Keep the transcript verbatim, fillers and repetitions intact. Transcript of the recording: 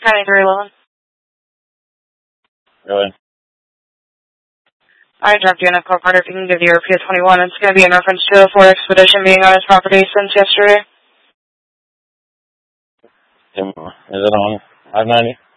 County three eleven. Go ahead. I dropped you in a call card if you can give your P O twenty-one. It's going to be in reference to a Ford Expedition being on his property since yesterday. Is it on five ninety?